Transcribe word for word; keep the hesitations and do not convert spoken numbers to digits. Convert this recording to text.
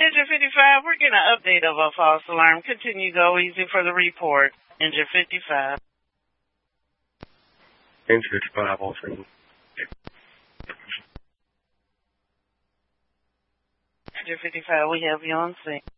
Engine fifty-five, we're getting an update of a false alarm. Continue go easy for the report. Engine fifty-five. Engine fifty-five, also. Engine fifty-five, we have you on scene.